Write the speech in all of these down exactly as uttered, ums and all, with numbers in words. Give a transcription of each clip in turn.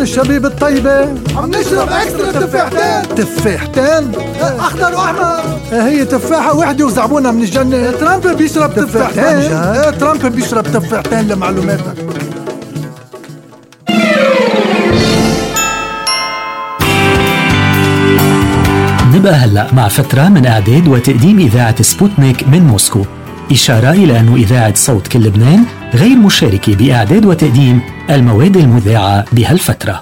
الشبيب الطيبة عم نشرب اكسترا تفاحتين. تفاحتين؟ اخضر واحمر. هي تفاحة وحدة وزعبونها من الجنة. ترامب بيشرب تفاحتين. ترامب بيشرب تفاحتين لمعلوماتك. نبقى هلأ مع فترة من إعداد وتقديم إذاعة سبوتنيك من موسكو. إشارة إلى أن إذاعة صوت كل لبنان غير مشاركة بإعداد وتقديم المواد المذاعة بهالفترة.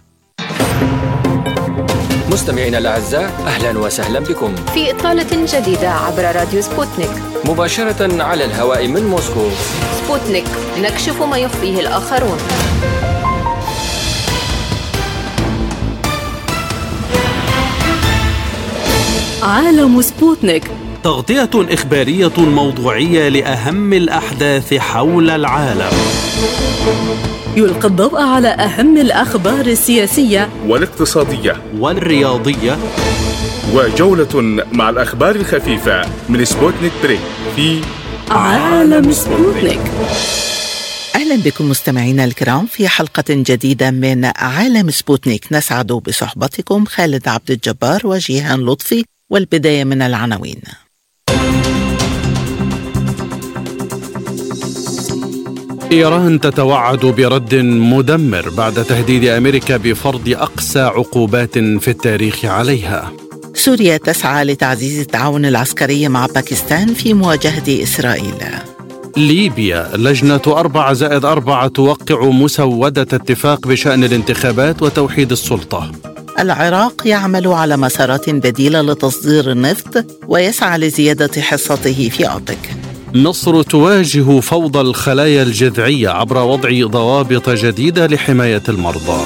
مستمعينا الأعزاء، أهلا وسهلا بكم في إطلالة جديدة عبر راديو سبوتنيك مباشرة على الهواء من موسكو. سبوتنيك، نكشف ما يخفيه الآخرون. عالم سبوتنيك، تغطية إخبارية موضوعية لأهم الأحداث حول العالم. يلقي الضوء على أهم الأخبار السياسية والاقتصادية والرياضية، وجولة مع الأخبار الخفيفة من سبوتنيك بريك في عالم سبوتنيك. أهلا بكم مستمعينا الكرام في حلقة جديدة من عالم سبوتنيك. نسعد بصحبتكم خالد عبد الجبار وجيهان لطفي، والبداية من العناوين. إيران تتوعد برد مدمر بعد تهديد أمريكا بفرض أقسى عقوبات في التاريخ عليها. سوريا تسعى لتعزيز التعاون العسكري مع باكستان في مواجهة إسرائيل. ليبيا لجنة أربعة زائد أربعة توقع مسودة اتفاق بشأن الانتخابات وتوحيد السلطة. العراق يعمل على مسارات بديلة لتصدير النفط ويسعى لزيادة حصته في أوبك. مصر تواجه فوضى الخلايا الجذعية عبر وضع ضوابط جديدة لحماية المرضى.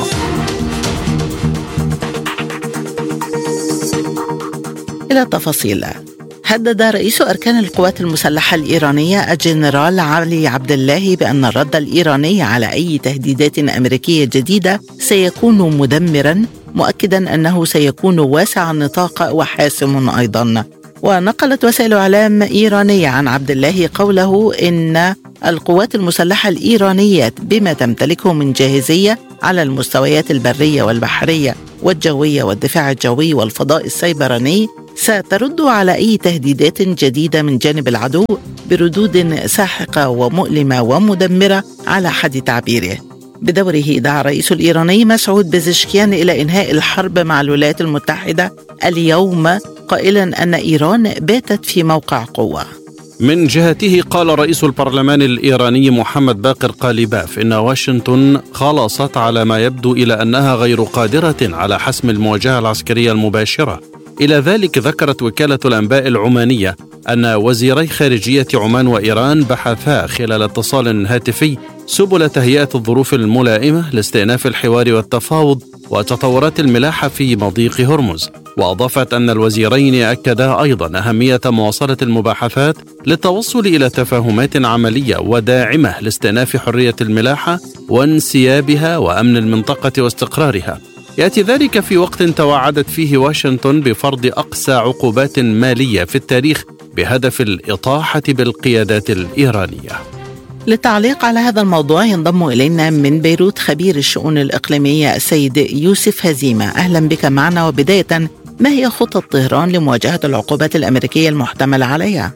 إلى التفاصيل. هدد رئيس أركان القوات المسلحة الإيرانية الجنرال علي عبد الله بأن الرد الإيراني على أي تهديدات أمريكية جديدة سيكون مدمراً، مؤكداً أنه سيكون واسع النطاق وحاسم أيضاً. ونقلت وسائل إعلام إيرانية عن عبد الله قوله إن القوات المسلحة الإيرانية بما تمتلكه من جاهزية على المستويات البرية والبحرية والجوية والدفاع الجوي والفضاء السيبراني سترد على أي تهديدات جديدة من جانب العدو بردود ساحقة ومؤلمة ومدمرة على حد تعبيره. بدوره دعا الرئيس الإيراني مسعود بزشكيان إلى إنهاء الحرب مع الولايات المتحدة اليوم، قائلا أن إيران باتت في موقع قوة. من جهته قال رئيس البرلمان الإيراني محمد باقر قاليباف إن واشنطن خلصت على ما يبدو إلى أنها غير قادرة على حسم المواجهة العسكرية المباشرة. إلى ذلك ذكرت وكالة الأنباء العمانية أن وزيري خارجية عمان وإيران بحثا خلال اتصال هاتفي سبل تهيئة الظروف الملائمة لاستئناف الحوار والتفاوض وتطورات الملاحة في مضيق هرمز. وأضافت أن الوزيرين أكدا أيضا أهمية مواصلة المباحثات للتوصل إلى تفاهمات عملية وداعمة لاستئناف حرية الملاحة وانسيابها وأمن المنطقة واستقرارها. يأتي ذلك في وقت توعدت فيه واشنطن بفرض أقسى عقوبات مالية في التاريخ بهدف الإطاحة بالقيادات الإيرانية. للتعليق على هذا الموضوع ينضم إلينا من بيروت خبير الشؤون الإقليمية السيد يوسف هزيمة. أهلا بك معنا. وبداية، ما هي خطة طهران لمواجهة العقوبات الأمريكية المحتملة عليها؟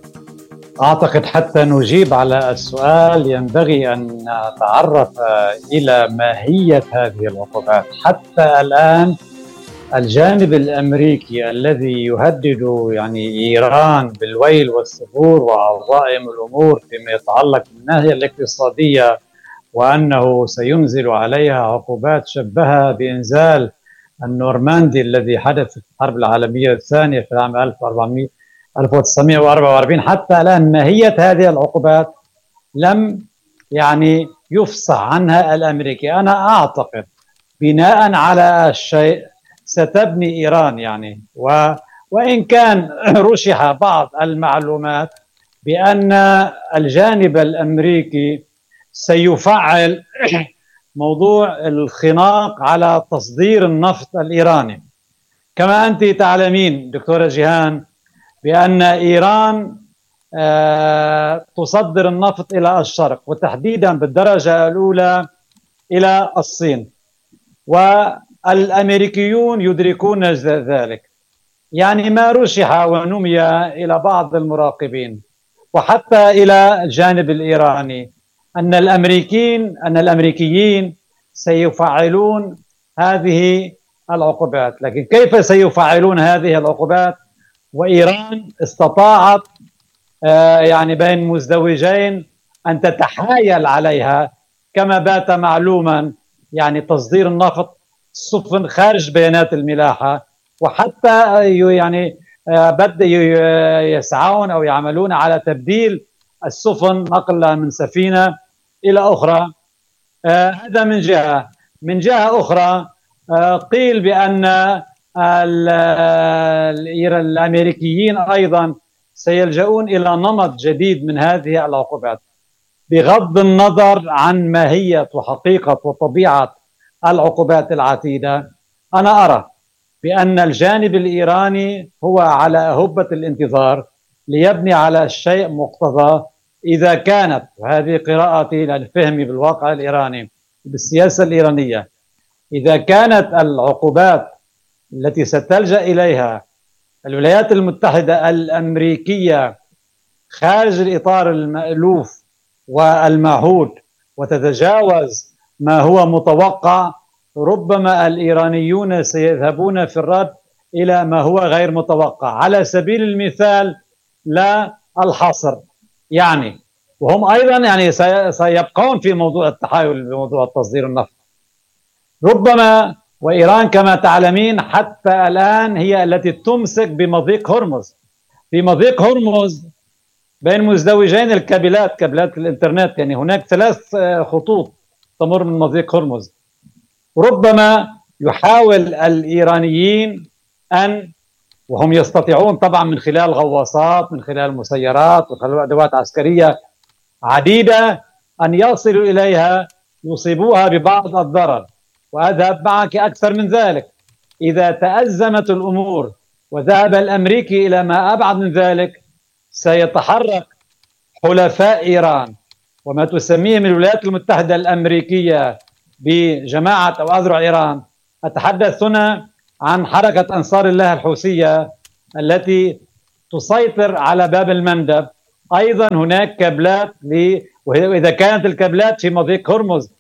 أعتقد حتى نجيب على السؤال ينبغي أن نتعرف إلى ماهية هذه العقوبات. حتى الآن الجانب الأمريكي الذي يهدد يعني إيران بالويل والثبور وعظائم الأمور فيما يتعلق بالناحية الاقتصادية وأنه سينزل عليها عقوبات شبهها بإنزال النورماندي الذي حدث في الحرب العالمية الثانية في العام ألف وتسعمائة وأربعة وأربعين. حتى الآن ماهية هذه العقوبات لم يعني يفصح عنها الأمريكي. أنا أعتقد بناء على الشيء ستبني إيران يعني و وإن كان رشح بعض المعلومات بأن الجانب الأمريكي سيفعل موضوع الخناق على تصدير النفط الإيراني. كما أنت تعلمين دكتورة جيهان بأن إيران آه تصدر النفط إلى الشرق وتحديدا بالدرجة الأولى إلى الصين. والأمريكيون يدركون ذلك. يعني ما رشح ونمي إلى بعض المراقبين وحتى إلى الجانب الإيراني أن الأمريكيين أن الأمريكيين سيفعلون هذه العقوبات. لكن كيف سيفعلون هذه العقوبات وإيران استطاعت يعني بين مزدوجين أن تتحايل عليها، كما بات معلوما يعني تصدير النفط السفن خارج بيانات الملاحة، وحتى يعني بدأ يسعون أو يعملون على تبديل السفن نقلها من سفينة إلى أخرى. هذا من جهة. من جهة أخرى قيل بأن الأمريكيين أيضا سيلجؤون إلى نمط جديد من هذه العقوبات بغض النظر عن ماهية وحقيقة وطبيعة العقوبات العتيدة. أنا أرى بأن الجانب الإيراني هو على هبة الانتظار ليبني على الشيء مقتضى إذا كانت، وهذه قراءتي للفهم بالواقع الإيراني بالسياسة الإيرانية، إذا كانت العقوبات التي ستلجأ إليها الولايات المتحدة الأمريكية خارج الإطار المألوف والمعهود وتتجاوز ما هو متوقع، ربما الإيرانيون سيذهبون في الرد إلى ما هو غير متوقع. على سبيل المثال لا الحصر يعني، وهم أيضا يعني سيبقون في موضوع التحايل بموضوع تصدير النفط ربما. وإيران كما تعلمين حتى الآن هي التي تمسك بمضيق هرمز. في مضيق هرمز بين مزدوجين الكابلات، كابلات الإنترنت، يعني هناك ثلاث خطوط تمر من مضيق هرمز. ربما يحاول الإيرانيين أن، وهم يستطيعون طبعا من خلال غواصات، من خلال مسيرات وخلال أدوات عسكرية عديدة، أن يصلوا إليها يصيبوها ببعض الضرر. وأذهب معك أكثر من ذلك، إذا تأزمت الأمور وذهب الأمريكي إلى ما أبعد من ذلك، سيتحرك حلفاء إيران وما تسميه من الولايات المتحدة الأمريكية بجماعة أو أذرع إيران. أتحدث هنا عن حركة أنصار الله الحوثية التي تسيطر على باب المندب. أيضا هناك كابلات، وإذا كانت الكابلات في مضيق هرمز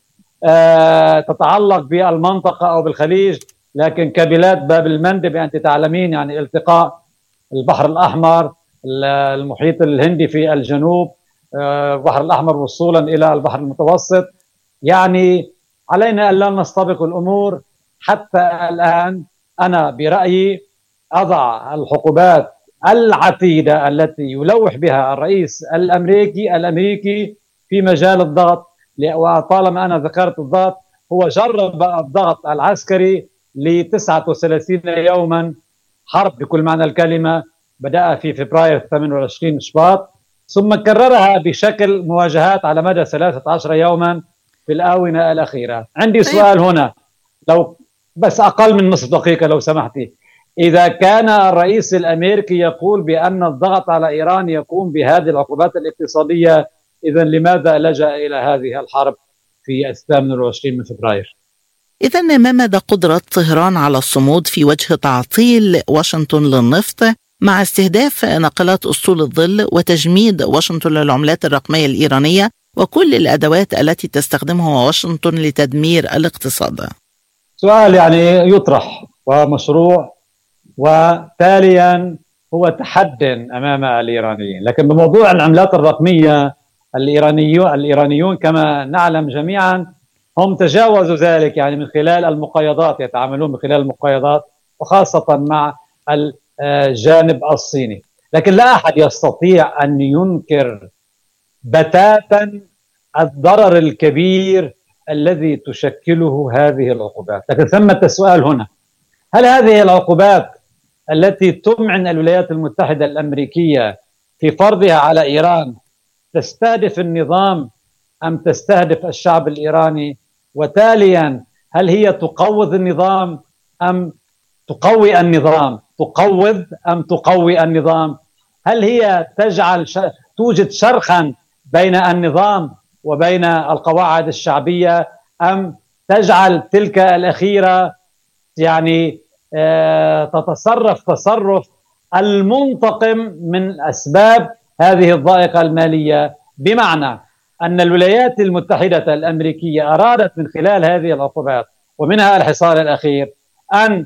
آه تتعلق بالمنطقة أو بالخليج، لكن كابلات باب المندب أنت تعلمين يعني التقاء البحر الأحمر المحيط الهندي في الجنوب، آه البحر الأحمر وصولا إلى البحر المتوسط. يعني علينا أن لا نستبق الأمور. حتى الآن أنا برأيي أضع العقوبات العتيدة التي يلوح بها الرئيس الأمريكي الأمريكي في مجال الضغط. وطالما أنا ذكرت الضغط، هو جرب الضغط العسكري لتسعة وثلاثين يوما حرب بكل معنى الكلمة، بدأ في فبراير ثمانية وعشرين شباط، ثم كررها بشكل مواجهات على مدى ثلاثة عشر يوما في الآونة الأخيرة. عندي سؤال هنا، لو بس أقل من نصف دقيقة لو سمحتي. إذا كان الرئيس الأمريكي يقول بأن الضغط على إيران يقوم بهذه العقوبات الاقتصادية، إذن لماذا لجأ إلى هذه الحرب في الثامن والعشرين من فبراير؟ إذن ما مدى قدرة طهران على الصمود في وجه تعطيل واشنطن للنفط مع استهداف ناقلات أسطول الظل وتجميد واشنطن للعملات الرقمية الإيرانية وكل الأدوات التي تستخدمها واشنطن لتدمير الاقتصاد؟ سؤال يعني يطرح ومشروع، وتاليا هو تحد أمام الإيرانيين. لكن بموضوع العملات الرقمية، الإيرانيون الإيرانيون كما نعلم جميعا هم تجاوزوا ذلك، يعني من خلال المقايضات، يتعاملون من خلال المقايضات وخاصة مع الجانب الصيني. لكن لا أحد يستطيع أن ينكر بتاتا الضرر الكبير الذي تشكله هذه العقوبات. لكن ثمة سؤال هنا، هل هذه العقوبات التي تمعن الولايات المتحدة الأمريكية في فرضها على إيران تستهدف النظام أم تستهدف الشعب الإيراني؟ وتاليا هل هي تقوض النظام أم تقوي النظام؟ تقوض أم تقوي النظام؟ هل هي تجعل ش... توجد شرخا بين النظام وبين القواعد الشعبية، أم تجعل تلك الأخيرة يعني تتصرف تصرف المنتقم من أسباب هذه الضائقة المالية، بمعنى أن الولايات المتحدة الأمريكية أرادت من خلال هذه العقوبات ومنها الحصار الأخير أن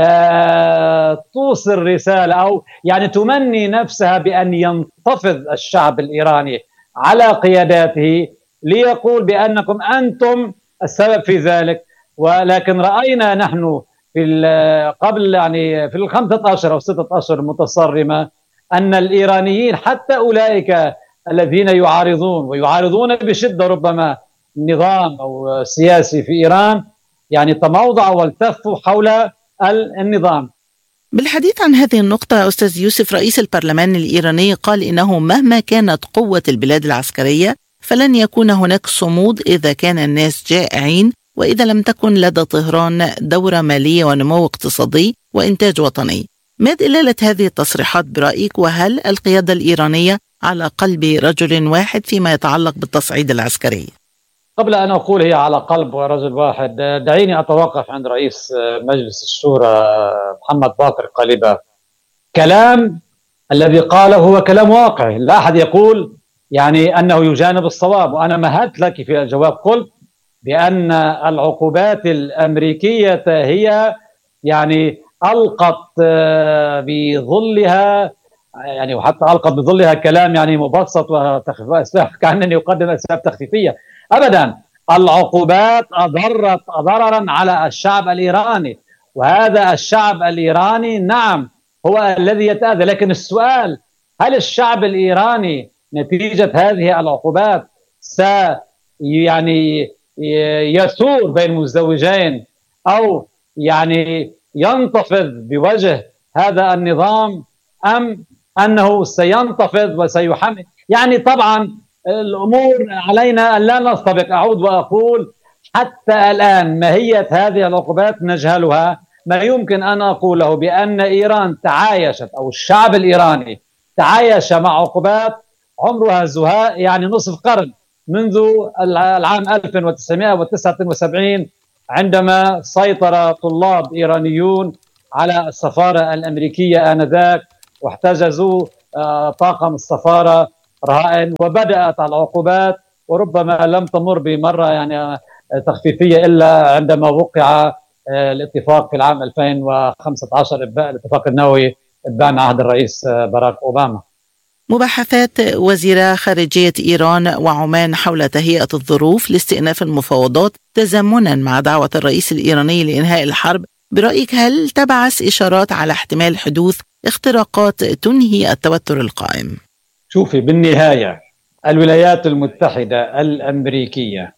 توصل رسالة أو يعني تمني نفسها بأن ينتفض الشعب الإيراني على قياداته ليقول بأنكم أنتم السبب في ذلك. ولكن رأينا نحن في قبل يعني في الخمسة أشهر أو ستة أشهر المتصرمة أن الإيرانيين حتى أولئك الذين يعارضون ويعارضون بشدة ربما النظام أو السياسي في إيران يعني تموضعوا والتفوا حول النظام. بالحديث عن هذه النقطة أستاذ يوسف، رئيس البرلمان الإيراني قال إنه مهما كانت قوة البلاد العسكرية فلن يكون هناك صمود إذا كان الناس جائعين وإذا لم تكن لدى طهران دورة مالية ونمو اقتصادي وإنتاج وطني. ما دلالة هذه التصريحات برأيك؟ وهل القيادة الإيرانية على قلب رجل واحد فيما يتعلق بالتصعيد العسكري؟ قبل أن أقول هي على قلب رجل واحد، دعيني أتوقف عند رئيس مجلس الشورى محمد باقر قاليباف. كلام الذي قاله هو كلام واقعي، لا أحد يقول يعني أنه يجانب الصواب. وأنا مهدت لك في الجواب قلت بأن العقوبات الأمريكية هي يعني ألقت بظلها يعني وحتى ألقت بظلها كلام يعني مبسط وتخفيف كأنني يقدم أسباب تخفيفية. أبدا، العقوبات أضرت ضررا على الشعب الإيراني، وهذا الشعب الإيراني نعم هو الذي يتأذى. لكن السؤال، هل الشعب الإيراني نتيجة هذه العقوبات س يعني يثور بين مزدوجين أو يعني ينتفض بوجه هذا النظام، أم أنه سينتفض وسيحمل؟ يعني طبعا الأمور علينا أن لا نستبق. أعود وأقول حتى الآن ماهية هذه العقوبات نجهلها. ما يمكن أن أقوله بأن إيران تعايشت أو الشعب الإيراني تعايش مع عقوبات عمرها زهاء يعني نصف قرن، منذ العام ألف وتسعمائة وتسعة وسبعين عندما سيطر طلاب إيرانيون على السفارة الأمريكية آنذاك واحتجزوا طاقم السفارة رهائن، وبدأت العقوبات وربما لم تمر بمرة يعني تخفيفية إلا عندما وقع الاتفاق في العام ألفين وخمسة عشر إباء الاتفاق النووي إبان عهد الرئيس باراك أوباما. مباحثات وزيرا خارجية إيران وعمان حول تهيئة الظروف لاستئناف المفاوضات تزامنا مع دعوة الرئيس الإيراني لإنهاء الحرب، برأيك هل تبعث إشارات على احتمال حدوث اختراقات تنهي التوتر القائم؟ شوفي، بالنهاية الولايات المتحدة الأمريكية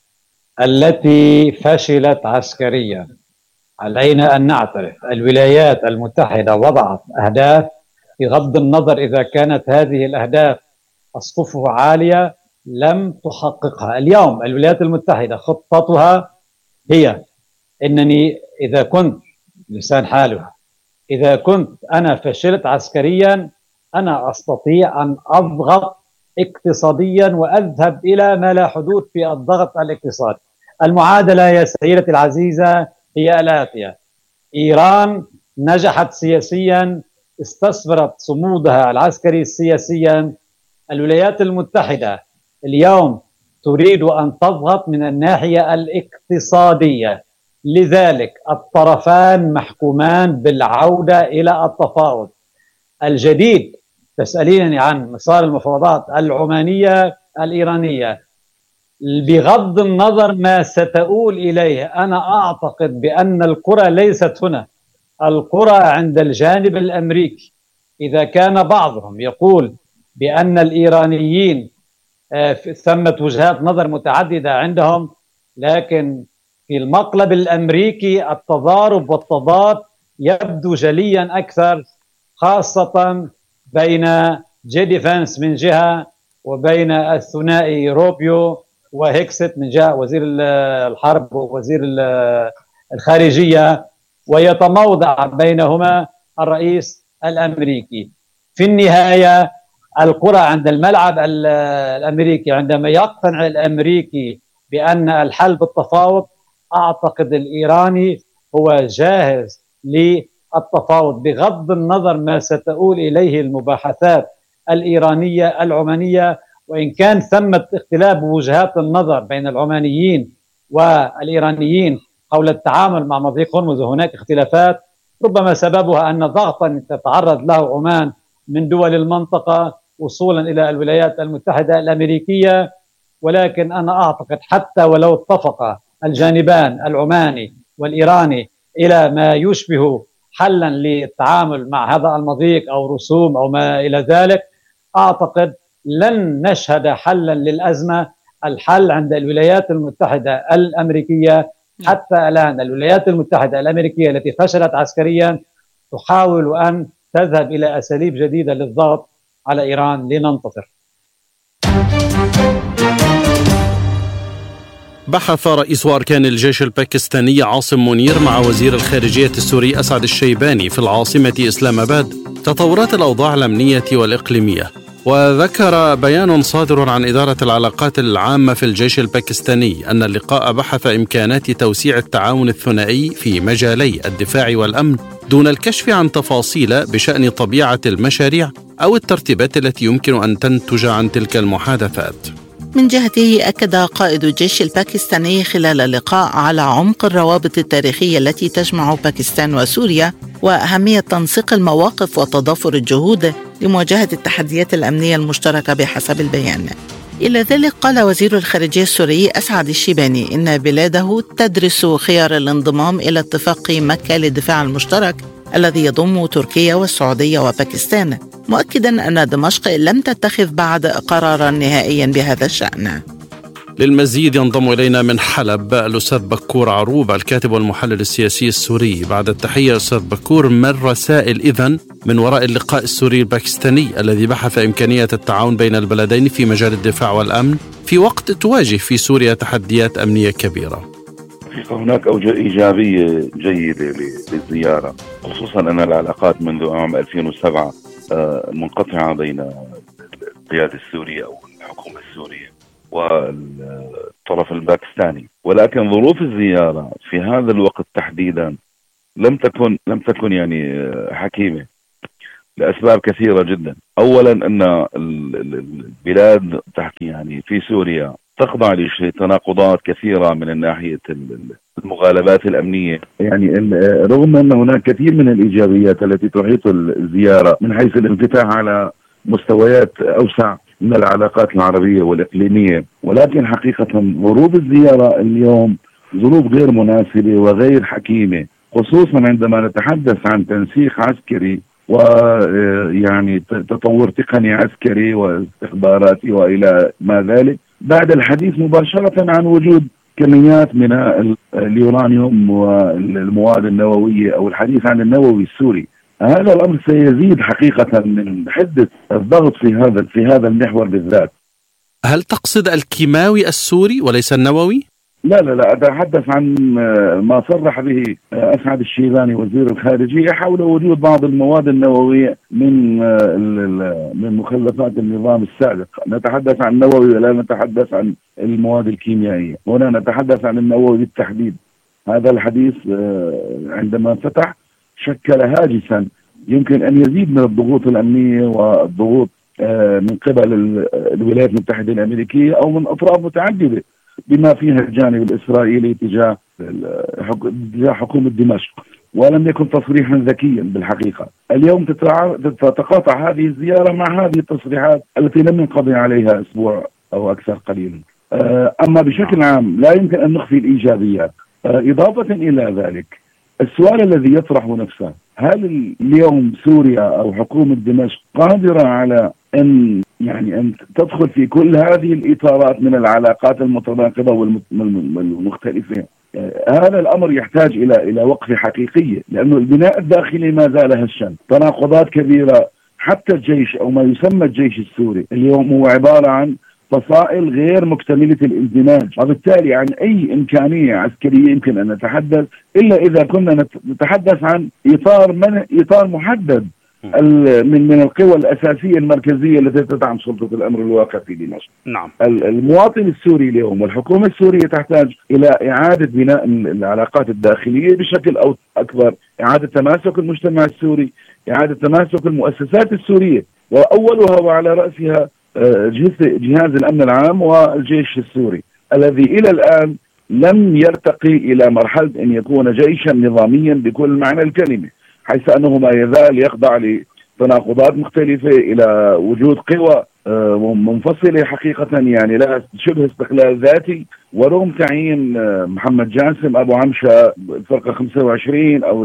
التي فشلت عسكريا، علينا أن نعترف الولايات المتحدة وضعت أهداف بغض النظر إذا كانت هذه الأهداف أسقفها عالية لم تحققها. اليوم الولايات المتحدة خطتها هي أنني إذا كنت لسان حالها إذا كنت أنا فشلت عسكريا أنا أستطيع أن أضغط اقتصاديا وأذهب إلى ما لا حدود في الضغط الاقتصادي. المعادلة يا سيدتي العزيزة هي الآتية: إيران نجحت سياسيا، استثمرت صمودها العسكري سياسيا. الولايات المتحدة اليوم تريد أن تضغط من الناحية الاقتصادية، لذلك الطرفان محكومان بالعودة إلى التفاوض. الجديد تسألينني عن مسار المفاوضات العمانية الإيرانية، بغض النظر ما ستؤول إليه أنا أعتقد بأن الكرة ليست هنا، الكرة عند الجانب الأمريكي. إذا كان بعضهم يقول بأن الإيرانيين ثمة وجهات نظر متعددة عندهم، لكن في المقلب الأمريكي التضارب والتضاد يبدو جليا أكثر، خاصة بين جيدي فانس من جهة وبين الثنائي روبيو وهيكست من جهة وزير الحرب ووزير الخارجية، ويتموضع بينهما الرئيس الأمريكي. في النهاية الكرة عند الملعب الأمريكي. عندما يقتنع الأمريكي بأن الحل بالتفاوض أعتقد الإيراني هو جاهز للتفاوض بغض النظر ما ستؤول إليه المباحثات الإيرانية العمانية، وإن كان ثمة اختلاف بوجهات النظر بين العمانيين والإيرانيين حول التعامل مع مضيق هرمز، وهناك اختلافات ربما سببها أن ضغطا تتعرض له عمان من دول المنطقة وصولا إلى الولايات المتحدة الأمريكية. ولكن أنا أعتقد حتى ولو اتفق الجانبان العماني والإيراني إلى ما يشبه حلا للتعامل مع هذا المضيق أو رسوم أو ما إلى ذلك، أعتقد لن نشهد حلا للأزمة. الحل عند الولايات المتحدة الأمريكية. حتى الآن الولايات المتحدة الأمريكية التي فشلت عسكريا تحاول أن تذهب إلى أساليب جديدة للضغط على إيران. لننتظر. بحث رئيس أركان الجيش الباكستاني عاصم منير مع وزير الخارجية السوري أسعد الشيباني في العاصمة إسلام آباد تطورات الأوضاع الأمنية والإقليمية. وذكر بيان صادر عن إدارة العلاقات العامة في الجيش الباكستاني أن اللقاء بحث إمكانات توسيع التعاون الثنائي في مجالي الدفاع والأمن دون الكشف عن تفاصيل بشأن طبيعة المشاريع أو الترتيبات التي يمكن أن تنتج عن تلك المحادثات. من جهته أكد قائد الجيش الباكستاني خلال اللقاء على عمق الروابط التاريخية التي تجمع باكستان وسوريا وأهمية تنسيق المواقف وتضافر الجهود لمواجهة التحديات الأمنية المشتركة بحسب البيان. إلى ذلك قال وزير الخارجية السوري أسعد الشيباني إن بلاده تدرس خيار الانضمام إلى اتفاق مكة للدفاع المشترك الذي يضم تركيا والسعودية وباكستان، مؤكدا أن دمشق لم تتخذ بعد قرارا نهائيا بهذا الشأن. للمزيد ينضم إلينا من حلب الأستاذ بكور عروب الكاتب والمحلل السياسي السوري. بعد التحية أستاذ بكور، ما الرسائل إذن من وراء اللقاء السوري الباكستاني الذي بحث إمكانية التعاون بين البلدين في مجال الدفاع والأمن في وقت تواجه في سوريا تحديات أمنية كبيرة؟ هناك أوجه إيجابية جيدة للزيارة، خصوصا أن العلاقات منذ عام ألفين وسبعة منقطعة بين القيادة السورية أو الحكومة السورية والطرف الباكستاني، ولكن ظروف الزيارة في هذا الوقت تحديدا لم تكن لم تكن يعني حكيمة لأسباب كثيرة جدا. أولا أن البلاد تحكي يعني في سوريا تخضع لتناقضات كثيرة من الناحية المغالبات الأمنية، يعني رغم أن هناك كثير من الإيجابيات التي تحيط الزيارة من حيث الانفتاح على مستويات أوسع من العلاقات العربية والإقليمية، ولكن حقيقة ظروف الزيارة اليوم ظروف غير مناسبة وغير حكيمة، خصوصا عندما نتحدث عن تنسيق عسكري ويعني تطور تقني عسكري واستخباراتي وإلى ما ذلك، بعد الحديث مباشرة عن وجود كميات من اليورانيوم والمواد النووية أو الحديث عن النووي السوري. هذا الأمر سيزيد حقيقة من حدة الضغط في هذا في هذا المحور بالذات. هل تقصد الكيماوي السوري وليس النووي؟ لا لا لا أتحدث عن ما صرح به أسعد الشيباني وزير الخارجية حول وجود بعض المواد النووية من من مخلفات النظام السابق. نتحدث عن النووي ولا نتحدث عن المواد الكيميائية، هنا نتحدث عن النووي بالتحديد. هذا الحديث عندما فتح شكل هاجسا يمكن أن يزيد من الضغوط الأمنية والضغوط من قبل الولايات المتحدة الأمريكية أو من أطراف متعددة بما فيها الجانب الإسرائيلي تجاه تجاه حكومة دمشق، ولم يكن تصريحا ذكيا بالحقيقة. اليوم تتقاطع هذه الزيارة مع هذه التصريحات التي لم ينقضي عليها أسبوع أو أكثر قليلا. أما بشكل عام لا يمكن أن نخفي الإيجابيات. إضافة إلى ذلك السؤال الذي يطرح نفسه، هل اليوم سوريا أو حكومة دمشق قادرة على أن يعني أن تدخل في كل هذه الإطارات من العلاقات المتناقضة والمختلفة؟ هذا الأمر يحتاج إلى إلى وقفة حقيقية، لأنه البناء الداخلي ما زال هشا، تناقضات كبيرة. حتى الجيش أو ما يسمى الجيش السوري اليوم هو عبارة عن فصائل غير مكتملة الاندماج، وبالتالي عن أي إمكانية عسكرية يمكن أن نتحدث إلا إذا كنا نتحدث عن إطار من إطار محدد من من القوى الأساسية المركزية التي تدعم سلطة الأمر الواقع في دمشق. نعم. المواطن السوري اليوم والحكومة السورية تحتاج إلى إعادة بناء العلاقات الداخلية بشكل أو أكبر، إعادة تماسك المجتمع السوري، إعادة تماسك المؤسسات السورية، وأولها وعلى رأسها جهاز الأمن العام والجيش السوري الذي إلى الآن لم يرتقي إلى مرحلة أن يكون جيشا نظاميا بكل معنى الكلمة، حيث أنه ما يزال يخضع لتناقضات مختلفة، إلى وجود قوى منفصلة حقيقة يعني لها شبه استقلال ذاتي. ورغم تعيين محمد جاسم أبو عمشة الفرقة خمسة وعشرين أو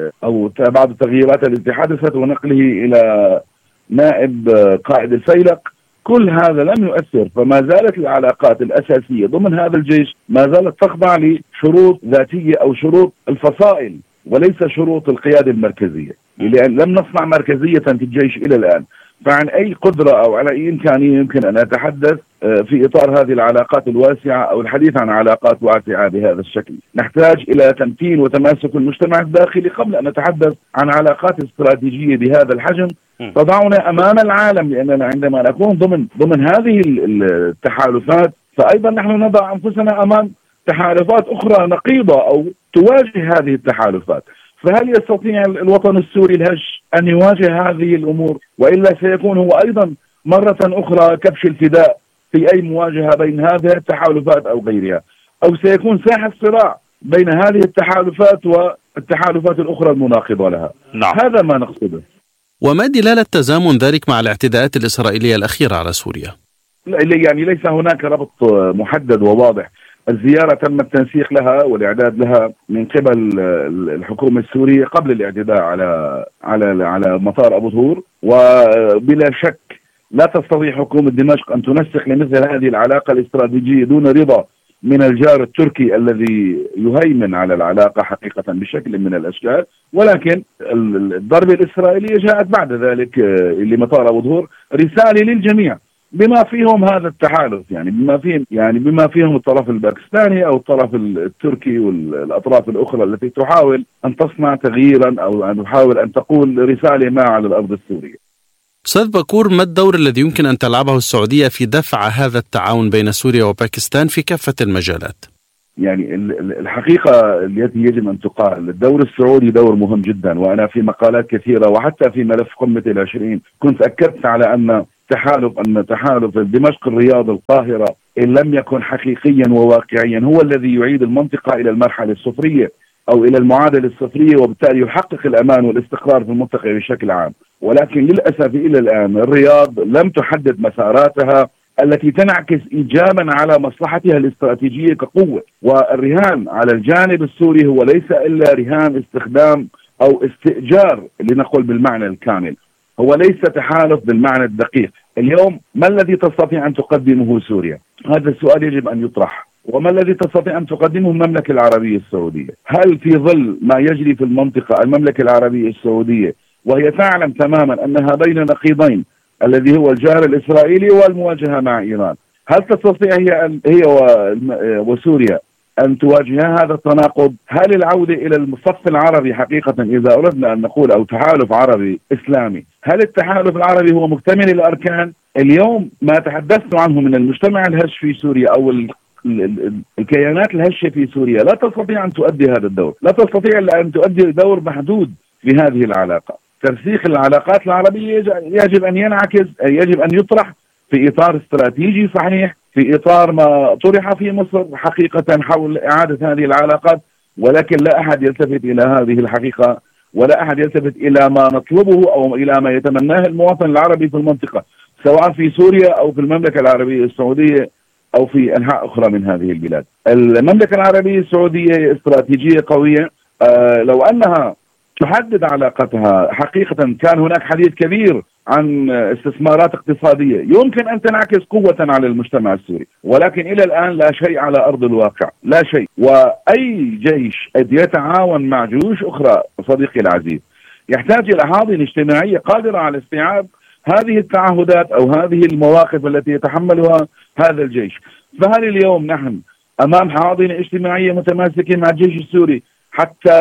أو بعض التغييرات التي حدثت ونقله إلى نائب قائد الفيلق، كل هذا لم يؤثر، فما زالت العلاقات الأساسية ضمن هذا الجيش ما زالت تخضع لشروط ذاتية أو شروط الفصائل وليس شروط القيادة المركزية، لأن لم نصنع مركزية في الجيش إلى الآن. فعن أي قدرة أو على أي إمكانية يمكن أن أتحدث في إطار هذه العلاقات الواسعة أو الحديث عن علاقات واسعة بهذا الشكل؟ نحتاج إلى تمكين وتماسك المجتمع الداخلي قبل أن نتحدث عن علاقات استراتيجية بهذا الحجم تضعنا أمام العالم، لأننا عندما نكون ضمن ضمن هذه التحالفات فأيضا نحن نضع أنفسنا أمام تحالفات أخرى نقيضة أو تواجه هذه التحالفات. فهل يستطيع الوطن السوري الهش أن يواجه هذه الأمور؟ وإلا سيكون هو أيضا مرة أخرى كبش الفداء في أي مواجهة بين هذه التحالفات أو غيرها، أو سيكون ساحة صراع بين هذه التحالفات والتحالفات الأخرى المناقضة لها. نعم. هذا ما نقصده. وما دلالة تزامن ذلك مع الاعتداءات الإسرائيلية الأخيرة على سوريا؟ يعني ليس هناك ربط محدد وواضح. الزيارة تم التنسيق لها والإعداد لها من قبل الحكومة السورية قبل الاعتداء على على على مطار أبو ظهور، وبلا شك لا تستطيع حكومة دمشق أن تنسق لمثل هذه العلاقة الاستراتيجية دون رضا من الجار التركي الذي يهيمن على العلاقة حقيقة بشكل من الأشكال. ولكن الضربة الإسرائيلية جاءت بعد ذلك لمطار أبو ظهور رسالة للجميع بما فيهم هذا التحالف، يعني بما فيهم يعني بما فيهم الطرف الباكستاني او الطرف التركي والاطراف الاخرى التي تحاول ان تصنع تغييرا او ان تحاول ان تقول رساله ما على الارض السوريه. أستاذ بكور، ما الدور الذي يمكن ان تلعبه السعوديه في دفع هذا التعاون بين سوريا وباكستان في كافه المجالات؟ يعني الحقيقه التي يجب ان تقال، الدور السعودي دور مهم جدا، وانا في مقالات كثيره وحتى في ملف قمه العشرين كنت اكدت على ان تحالف أن تحالف دمشق الرياض القاهرة إن لم يكن حقيقيا وواقعيا هو الذي يعيد المنطقة إلى المرحلة الصفرية أو إلى المعادلة الصفرية، وبالتالي يحقق الأمان والاستقرار في المنطقة بشكل عام. ولكن للأسف إلى الآن الرياض لم تحدد مساراتها التي تنعكس إيجابا على مصلحتها الاستراتيجية كقوة. والرهان على الجانب السوري هو ليس إلا رهان استخدام أو استئجار لنقول بالمعنى الكامل، هو ليس تحالف بالمعنى الدقيق. اليوم ما الذي تستطيع أن تقدمه سوريا؟ هذا السؤال يجب أن يطرح. وما الذي تستطيع أن تقدمه المملكة العربية السعودية؟ هل في ظل ما يجري في المنطقة المملكة العربية السعودية وهي تعلم تماما أنها بين نقيضين الذي هو الجار الإسرائيلي والمواجهة مع إيران، هل تستطيع هي هي وسوريا أن تواجه هذا التناقض؟ هل العودة إلى الصف العربي حقيقة إذا أردنا أن نقول أو تحالف عربي إسلامي، هل التحالف العربي هو مكتمل الأركان؟ اليوم ما تحدثت عنه من المجتمع الهش في سوريا أو ال ال ال الكيانات الهشة في سوريا لا تستطيع أن تؤدي هذا الدور، لا تستطيع إلا أن تؤدي دور محدود في هذه العلاقة. ترسيخ العلاقات العربية يجب أن ينعكس، يجب أن يطرح في إطار استراتيجي صحيح، في إطار ما طرح في مصر حقيقة حول إعادة هذه العلاقات. ولكن لا أحد يلتفت إلى هذه الحقيقة ولا أحد يلتفت إلى ما نطلبه أو إلى ما يتمناه المواطن العربي في المنطقة، سواء في سوريا أو في المملكة العربية السعودية أو في أنحاء أخرى من هذه البلاد. المملكة العربية السعودية استراتيجية قوية. آه لو أنها تحدد علاقتها حقيقة كان هناك حديث كبير عن استثمارات اقتصادية يمكن أن تنعكس قوة على المجتمع السوري، ولكن إلى الآن لا شيء على أرض الواقع، لا شيء. وأي جيش يتعاون مع جيوش أخرى صديقي العزيز يحتاج إلى حاضنة اجتماعية قادرة على استيعاب هذه التعهدات أو هذه المواقف التي يتحملها هذا الجيش. فهل اليوم نحن أمام حاضنة اجتماعية متماسكة مع الجيش السوري حتى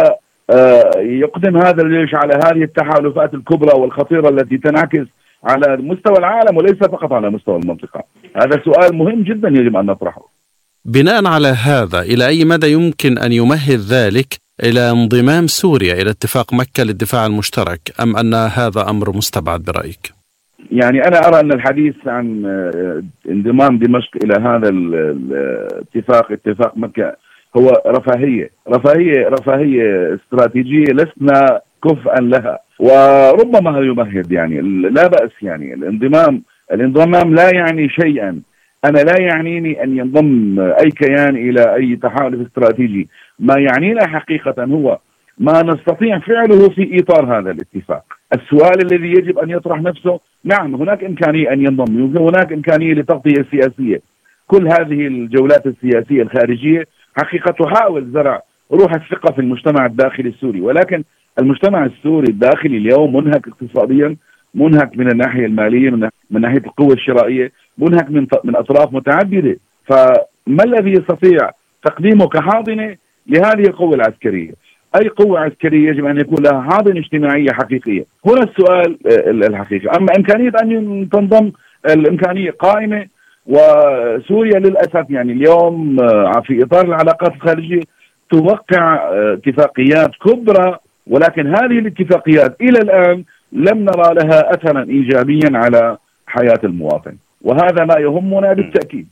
يقدم هذا الجيش على هذه التحالفات الكبرى والخطيرة التي تنعكس على مستوى العالم وليس فقط على مستوى المنطقة؟ هذا سؤال مهم جدا يجب أن نطرحه. بناء على هذا، إلى أي مدى يمكن أن يمهد ذلك إلى انضمام سوريا إلى اتفاق مكة للدفاع المشترك، أم أن هذا أمر مستبعد برأيك؟ يعني أنا أرى أن الحديث عن انضمام دمشق إلى هذا الاتفاق اتفاق مكة هو رفاهية رفاهية رفاهية استراتيجية لسنا كفءا لها، وربما يمهد يعني لا بأس. يعني الانضمام الانضمام لا يعني شيئا. أنا لا يعنيني أن ينضم أي كيان إلى أي تحالف استراتيجي. ما يعنينا حقيقة هو ما نستطيع فعله في إطار هذا الاتفاق. السؤال الذي يجب أن يطرح نفسه، نعم هناك إمكانية أن ينضم، هناك إمكانية لتغطية سياسية. كل هذه الجولات السياسية الخارجية حقيقة تحاول زرع روح الثقة في المجتمع الداخلي السوري، ولكن المجتمع السوري الداخلي اليوم منهك اقتصاديا، منهك من الناحية المالية، من ناحية القوة الشرائية، منهك من من أطراف متعددة. فما الذي يستطيع تقديمه كحاضنة لهذه القوة العسكرية؟ أي قوة عسكرية يجب أن يكون لها حاضنة اجتماعية حقيقية. هنا السؤال الحقيقي. أما إمكانية أن تنضم، الإمكانية قائمة، وسوريا للأسف يعني اليوم في إطار العلاقات الخارجية توقع اتفاقيات كبرى، ولكن هذه الاتفاقيات إلى الآن لم نرى لها أثرا إيجابيا على حياة المواطن، وهذا ما يهمنا بالتأكيد.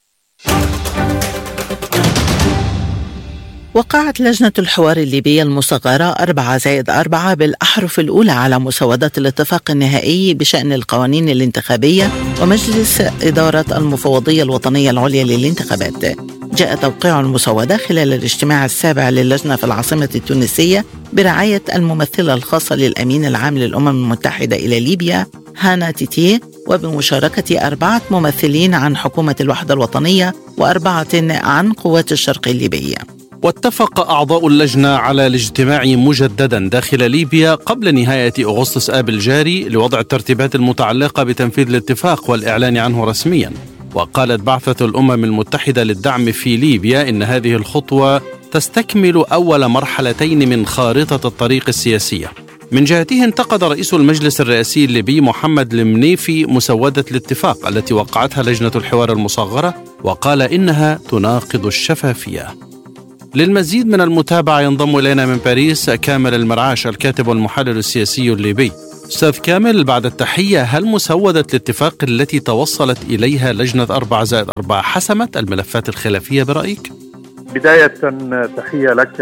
وقعت لجنة الحوار الليبية المصغرة أربعة زائد أربعة بالأحرف الأولى على مسودة الاتفاق النهائي بشأن القوانين الانتخابية ومجلس إدارة المفوضية الوطنية العليا للانتخابات. جاء توقيع المسودة خلال الاجتماع السابع للجنة في العاصمة التونسية برعاية الممثلة الخاصة للأمين العام للأمم المتحدة إلى ليبيا هانا تيتي، وبمشاركة أربعة ممثلين عن حكومة الوحدة الوطنية وأربعة عن قوات الشرق الليبية. واتفق أعضاء اللجنة على الاجتماع مجددا داخل ليبيا قبل نهاية أغسطس آب الجاري لوضع الترتيبات المتعلقة بتنفيذ الاتفاق والإعلان عنه رسميا. وقالت بعثة الأمم المتحدة للدعم في ليبيا إن هذه الخطوة تستكمل أول مرحلتين من خارطة الطريق السياسية. من جهته انتقد رئيس المجلس الرئاسي الليبي محمد المنيفي مسودة الاتفاق التي وقعتها لجنة الحوار المصغرة، وقال إنها تناقض الشفافية. للمزيد من المتابعة ينضم إلينا من باريس كامل المرعاش، الكاتب والمحلل السياسي الليبي. أستاذ كامل، بعد التحية، هل مسودة الاتفاق التي توصلت إليها لجنة أربعة زائد أربعة حسمت الملفات الخلافية برأيك؟ بداية تحية لك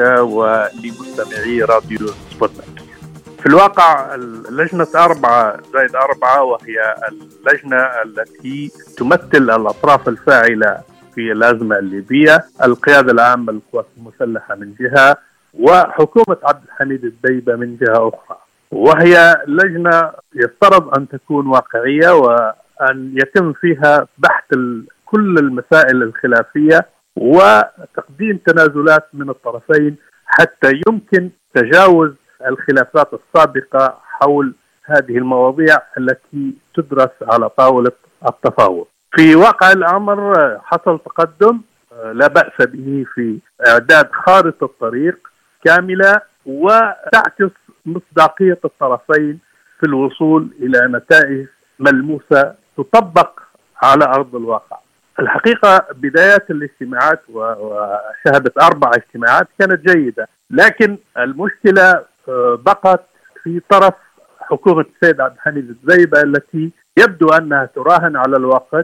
ولمستمعي راديو سبوتنيك. في الواقع اللجنة أربعة زائد أربعة وهي اللجنة التي تمثل الأطراف الفاعلة في الأزمة الليبية، القيادة العامة للقوات المسلحة من جهة وحكومة عبد الحميد الدبيبة من جهة أخرى، وهي لجنة يفترض أن تكون واقعية وأن يتم فيها بحث كل المسائل الخلافية وتقديم تنازلات من الطرفين حتى يمكن تجاوز الخلافات السابقة حول هذه المواضيع التي تدرس على طاولة التفاوض. في واقع الأمر حصل تقدم لا بأس به في إعداد خارطة طريق كاملة وتعكس مصداقية الطرفين في الوصول إلى نتائج ملموسة تطبق على أرض الواقع. الحقيقة بداية الاجتماعات وشهدت أربع اجتماعات كانت جيدة، لكن المشكلة بقت في طرف حكومة السيد عبد الحميد الدبيبة التي يبدو أنها تراهن على الوقت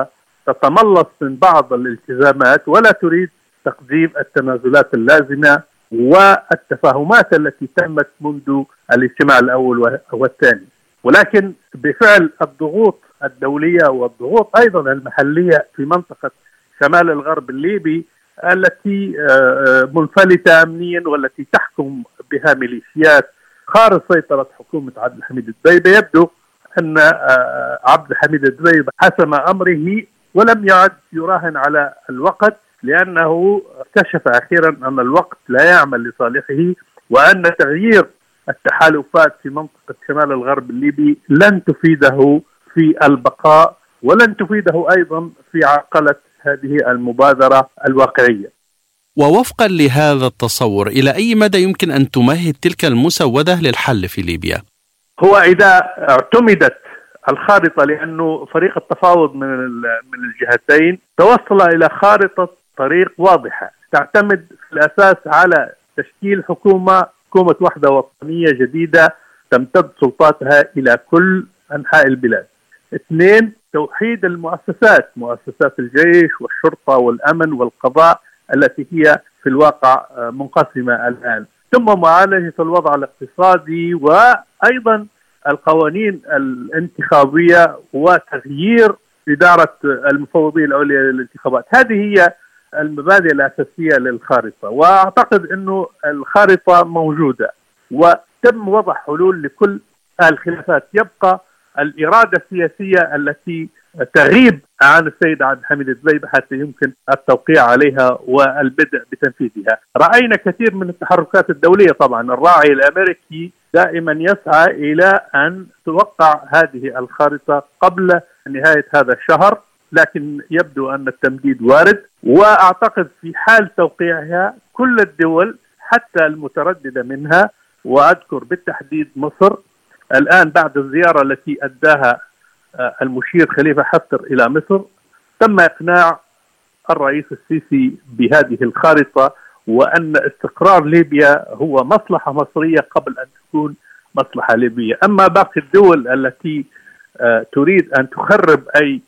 وتتملص من بعض الالتزامات ولا تريد تقديم التنازلات اللازمة والتفاهمات التي تمت منذ الاجتماع الأول والثاني. ولكن بفعل الضغوط الدولية والضغوط أيضا المحلية في منطقة شمال الغرب الليبي التي منفلتة أمنيا والتي تحكم بها ميليشيات خارج سيطرة حكومة عبد الحميد الدبيبة، يبدو أن عبد الحميد الدبيبة حسم أمره ولم يعد يراهن على الوقت، لأنه اكتشف أخيرا أن الوقت لا يعمل لصالحه وأن تغيير التحالفات في منطقة شمال الغرب الليبي لن تفيده في البقاء ولن تفيده أيضا في عقلة هذه المبادرة الواقعية. ووفقا لهذا التصور، إلى أي مدى يمكن أن تمهد تلك المسودة للحل في ليبيا؟ هو إذا اعتمدت الخارطة، لأنه فريق التفاوض من من الجهتين توصل إلى خارطة طريق واضحة تعتمد في الأساس على تشكيل حكومة حكومة وحدة وطنية جديدة تمتد سلطاتها إلى كل أنحاء البلاد. اثنين، توحيد المؤسسات، مؤسسات الجيش والشرطة والأمن والقضاء التي هي في الواقع منقسمة الآن. ثم معالجة الوضع الاقتصادي وأيضا القوانين الانتخابية وتغيير إدارة المفوضية العليا للانتخابات. هذه هي المبادئ الأساسية للخارطة، وأعتقد أنه الخارطة موجودة وتم وضع حلول لكل الخلافات. يبقى الإرادة السياسية التي تغيب عن السيد عبد الحميد دبيبة حتى يمكن التوقيع عليها والبدء بتنفيذها. رأينا كثير من التحركات الدولية، طبعا الراعي الأمريكي دائما يسعى إلى أن توقع هذه الخارطة قبل نهاية هذا الشهر، لكن يبدو أن التمديد وارد. وأعتقد في حال توقيعها كل الدول حتى المترددة منها، وأذكر بالتحديد مصر الآن بعد الزيارة التي أداها المشير خليفة حفتر إلى مصر، تم إقناع الرئيس السيسي بهذه الخارطة، وأن استقرار ليبيا هو مصلحة مصرية قبل أن تكون مصلحة ليبية. أما باقي الدول التي تريد أن تخرب أي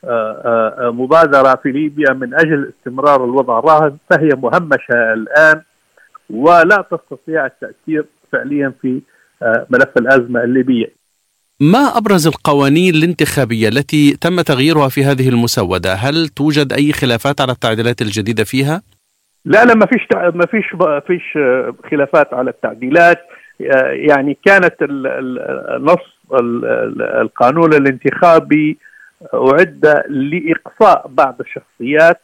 مبادرة في ليبيا من أجل استمرار الوضع الراهن فهي مهمشة الآن ولا تستطيع التأثير فعليا في ملف الأزمة الليبية. ما أبرز القوانين الانتخابية التي تم تغييرها في هذه المسودة؟ هل توجد أي خلافات على التعديلات الجديدة فيها؟ لا لا، ما فيش ما فيش ما فيش خلافات على التعديلات. يعني كانت النص القانون الانتخابي أعد لإقصاء بعض الشخصيات،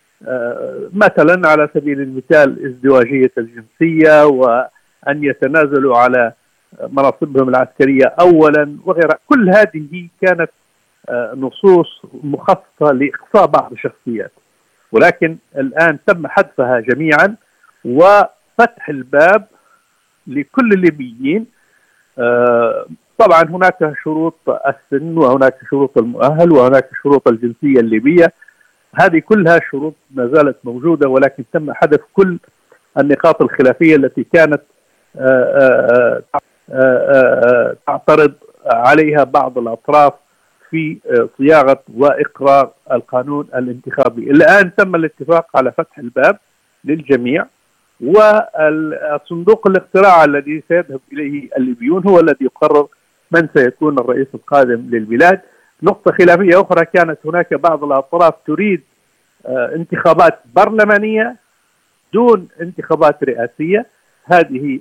مثلا على سبيل المثال ازدواجية الجنسية وأن يتنازلوا على مناصبهم العسكرية أولا وغيرها. كل هذه كانت نصوص مخصصة لإقصاء بعض الشخصيات، ولكن الآن تم حذفها جميعا وفتح الباب لكل الليبيين. طبعا هناك شروط السن وهناك شروط المؤهل وهناك شروط الجنسية الليبية، هذه كلها شروط ما زالت موجودة، ولكن تم حذف كل النقاط الخلافية التي كانت تعترض عليها بعض الأطراف في صياغة وإقرار القانون الانتخابي. الآن تم الاتفاق على فتح الباب للجميع، والصندوق الاقتراع الذي سيذهب إليه الليبيون هو الذي يقرر من سيكون الرئيس القادم للبلاد. نقطة خلافية أخرى، كانت هناك بعض الأطراف تريد انتخابات برلمانية دون انتخابات رئاسية. هذه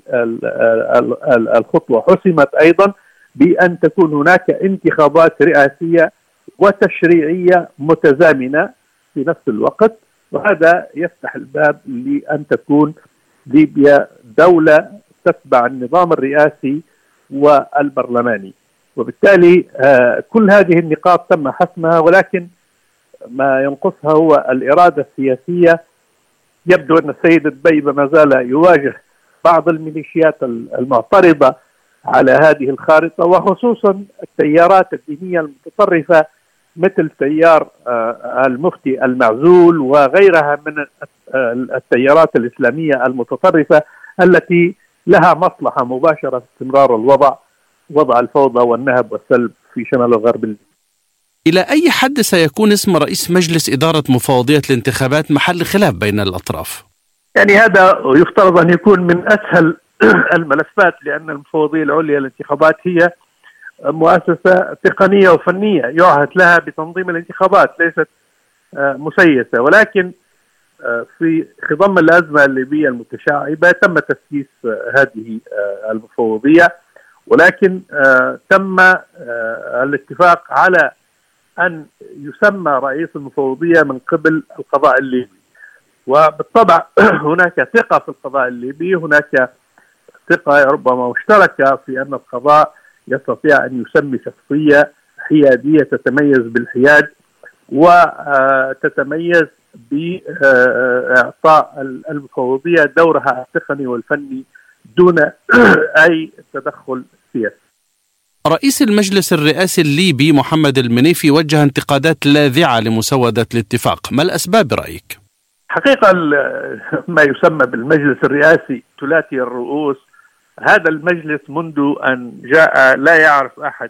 الخطوة حسمت أيضا بأن تكون هناك انتخابات رئاسية وتشريعية متزامنة في نفس الوقت، وهذا يفتح الباب لأن تكون ليبيا دولة تتبع النظام الرئاسي والبرلماني. وبالتالي كل هذه النقاط تم حسمها، ولكن ما ينقصها هو الإرادة السياسية. يبدو أن السيد دبيبة ما زال يواجه بعض الميليشيات المعترضة على هذه الخارطة، وخصوصا التيارات الدينية المتطرفة مثل تيار المفتي المعزول وغيرها من التيارات الإسلامية المتطرفة التي لها مصلحة مباشرة في استمرار الوضع، وضع الفوضى والنهب والسلب في شمال الغرب. إلى أي حد سيكون اسم رئيس مجلس إدارة مفوضية الانتخابات محل خلاف بين الأطراف؟ يعني هذا يفترض أن يكون من أسهل الملفات، لأن المفوضية العليا للانتخابات هي مؤسسة تقنية وفنية يعهد لها بتنظيم الانتخابات، ليست مسيسة. ولكن في خضم الأزمة الليبية المتشعبة تم تسييس هذه المفوضية، ولكن تم الاتفاق على أن يسمى رئيس المفوضية من قبل القضاء الليبي. وبالطبع هناك ثقة في القضاء الليبي، هناك ثقة ربما مشتركة في أن القضاء يستطيع أن يسمي شخصية حيادية تتميز بالحياد وتتميز بإعطاء المفوضية دورها التقني والفني دون أي تدخل سياسي. رئيس المجلس الرئاسي الليبي محمد المنيفي وجه انتقادات لاذعة لمسودة الاتفاق، ما الأسباب برأيك؟ حقيقة ما يسمى بالمجلس الرئاسي ثلاثي الرؤوس، هذا المجلس منذ أن جاء لا يعرف أحد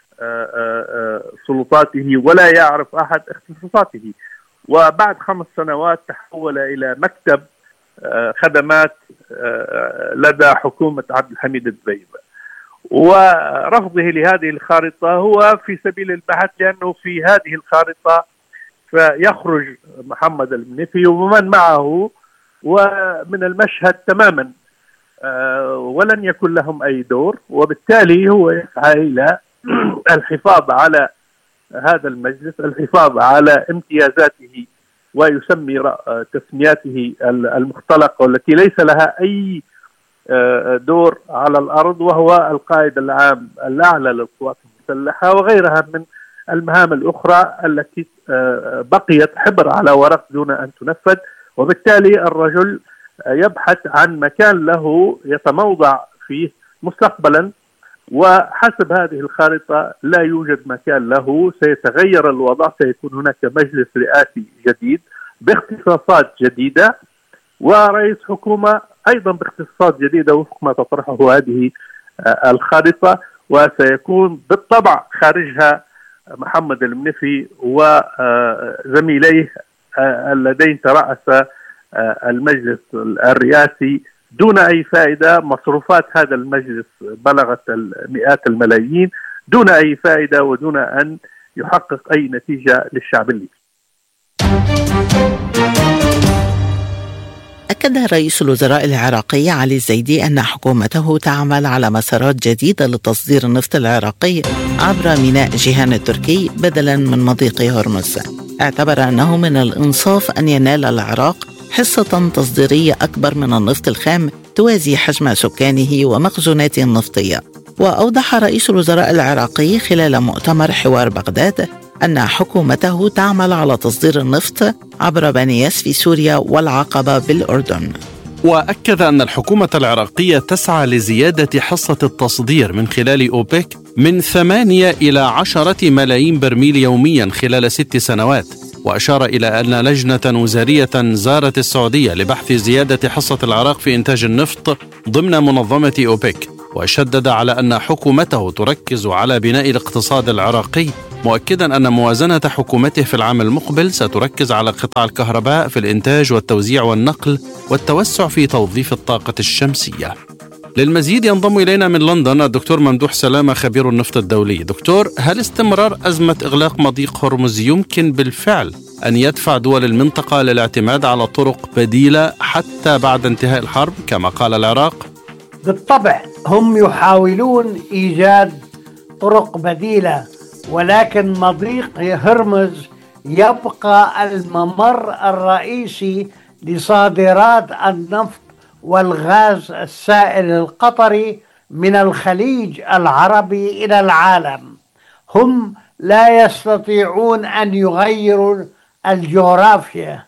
سلطاته ولا يعرف أحد اختصاصاته، وبعد خمس سنوات تحول إلى مكتب خدمات لدى حكومة عبد الحميد الدبيبة، ورفضه لهذه الخارطة هو في سبيل البحث، لأنه في هذه الخارطة فيخرج محمد المنيفي ومن معه ومن المشهد تماما، ولن يكن لهم أي دور، وبالتالي هو يسعى إلى الحفاظ على هذا المجلس، الحفاظ على امتيازاته، ويسمي تسمياته المختلقة والتي ليس لها أي دور على الأرض، وهو القائد العام الأعلى للقوات المسلحة وغيرها من المهام الأخرى التي بقيت حبر على ورق دون أن تنفذ. وبالتالي الرجل يبحث عن مكان له يتموضع فيه مستقبلا، وحسب هذه الخارطة لا يوجد مكان له، سيتغير الوضع، سيكون هناك مجلس رئاسي جديد باختصاصات جديدة ورئيس حكومة أيضا باختصاصات جديدة وفق ما تطرحه هذه الخارطة، وسيكون بالطبع خارجها محمد المنيفي وزميليه اللذين ترأس المجلس الرئاسي دون أي فائدة. مصروفات هذا المجلس بلغت مئات الملايين دون أي فائدة ودون أن يحقق أي نتيجة للشعب الليبي. أكد رئيس الوزراء العراقي علي الزيدي أن حكومته تعمل على مسارات جديدة لتصدير النفط العراقي عبر ميناء جيهان التركي بدلا من مضيق هرمز. اعتبر أنه من الإنصاف أن ينال العراق حصة تصديرية أكبر من النفط الخام توازي حجم سكانه ومخزوناته النفطية. وأوضح رئيس الوزراء العراقي خلال مؤتمر حوار بغداد أن حكومته تعمل على تصدير النفط عبر بنياس في سوريا والعقبة بالأردن. وأكد أن الحكومة العراقية تسعى لزيادة حصة التصدير من خلال أوبك من ثمانية إلى عشرة ملايين برميل يوميا خلال ست سنوات. وأشار إلى أن لجنة وزارية زارت السعودية لبحث زيادة حصة العراق في إنتاج النفط ضمن منظمة أوبك، وشدد على أن حكومته تركز على بناء الاقتصاد العراقي، مؤكدا أن موازنة حكومته في العام المقبل ستركز على قطاع الكهرباء في الإنتاج والتوزيع والنقل والتوسع في توظيف الطاقة الشمسية. للمزيد ينضم إلينا من لندن الدكتور ممدوح سلامة خبير النفط الدولي. دكتور، هل استمرار أزمة إغلاق مضيق هرمز يمكن بالفعل أن يدفع دول المنطقة للاعتماد على طرق بديلة حتى بعد انتهاء الحرب كما قال العراق؟ بالطبع هم يحاولون إيجاد طرق بديلة، ولكن مضيق هرمز يبقى الممر الرئيسي لصادرات النفط والغاز السائل القطري من الخليج العربي إلى العالم. هم لا يستطيعون أن يغيروا الجغرافيا،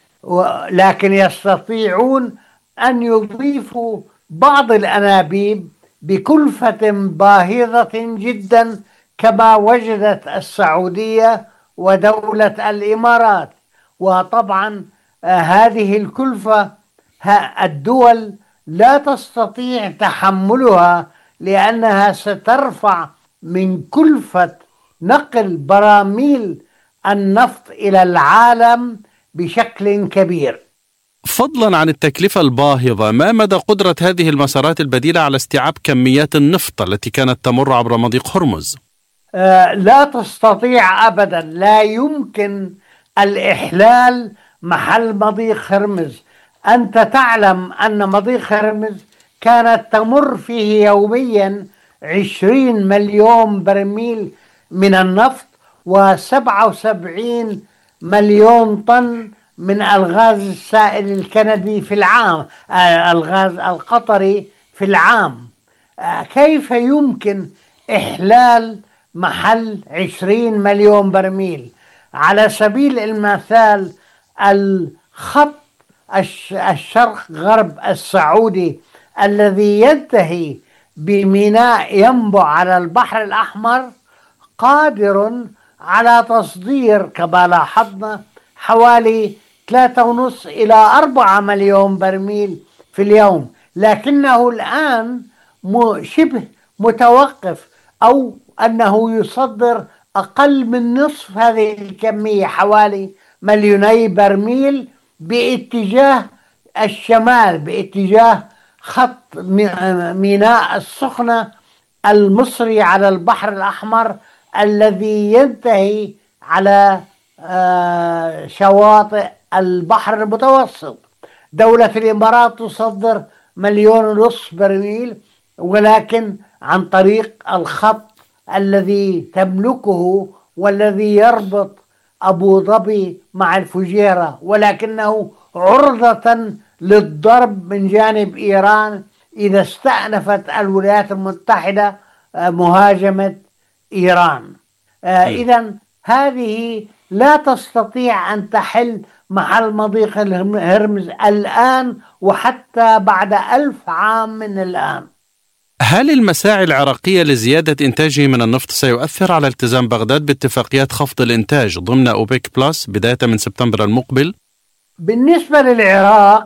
لكن يستطيعون أن يضيفوا بعض الأنابيب بكلفة باهظة جدا كما وجدت السعودية ودولة الإمارات. وطبعا هذه الكلفة الدول لا تستطيع تحملها، لأنها سترفع من كلفة نقل براميل النفط إلى العالم بشكل كبير. فضلا عن التكلفة الباهظة، ما مدى قدرة هذه المسارات البديلة على استيعاب كميات النفط التي كانت تمر عبر مضيق هرمز؟ آه لا تستطيع أبدا، لا يمكن الإحلال محل مضيق هرمز. أنت تعلم أن مضيق هرمز كانت تمر فيه يوميا عشرين مليون برميل من النفط وسبعة وسبعين مليون طن من الغاز السائل الكندي في العام، الغاز القطري في العام. كيف يمكن إحلال محل عشرين مليون برميل؟ على سبيل المثال الخط الشرق غرب السعودي الذي ينتهي بميناء ينبع على البحر الأحمر قادر على تصدير كما لاحظنا حوالي ثلاثة ونصف إلى أربعة مليون برميل في اليوم، لكنه الآن شبه متوقف أو أنه يصدر أقل من نصف هذه الكمية حوالي مليوني برميل باتجاه الشمال، باتجاه خط ميناء السخنة المصري على البحر الأحمر الذي ينتهي على شواطئ البحر المتوسط. دولة الإمارات تصدر مليون ونصف برميل، ولكن عن طريق الخط الذي تملكه والذي يربط أبو ظبي مع الفجيرة، ولكنه عرضة للضرب من جانب إيران إذا استأنفت الولايات المتحدة مهاجمة إيران. إذن هذه لا تستطيع أن تحل محل مضيق هرمز الآن وحتى بعد ألف عام من الآن. هل المساعي العراقية لزيادة إنتاجه من النفط سيؤثر على التزام بغداد باتفاقيات خفض الإنتاج ضمن أوبيك بلس بداية من سبتمبر المقبل؟ بالنسبة للعراق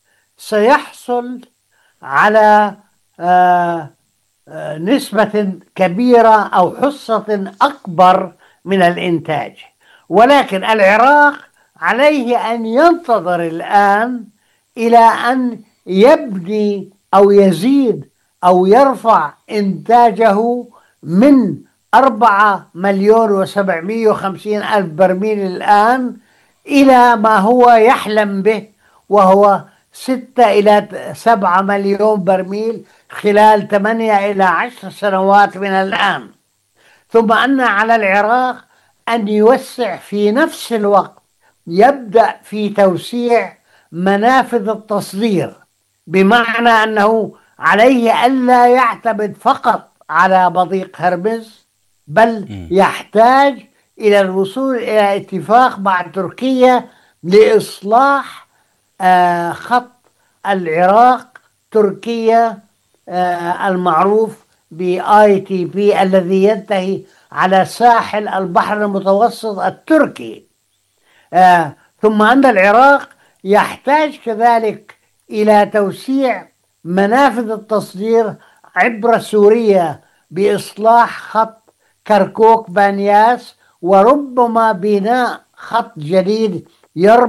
سيحصل على آه آه نسبة كبيرة أو حصة أكبر من الإنتاج، ولكن العراق عليه أن ينتظر الآن إلى أن يبني أو يزيد أو يرفع إنتاجه من أربعة مليون وسبعمائة وخمسين ألف برميل الآن إلى ما هو يحلم به، وهو ستة إلى سبعة مليون برميل خلال ثمانية إلى عشر سنوات من الآن. ثم أن على العراق أن يوسع في نفس الوقت، يبدأ في توسيع منافذ التصدير، بمعنى أنه عليه ألا يعتمد فقط على مضيق هرمز، بل يحتاج إلى الوصول إلى اتفاق مع تركيا لإصلاح آه خط العراق تركيا آه المعروف بآي تي بي الذي ينتهي على ساحل البحر المتوسط التركي. آه ثم أن العراق يحتاج كذلك إلى توسيع منافذ التصدير عبر سوريا بإصلاح خط كركوك بانياس، وربما بناء خط جديد يربط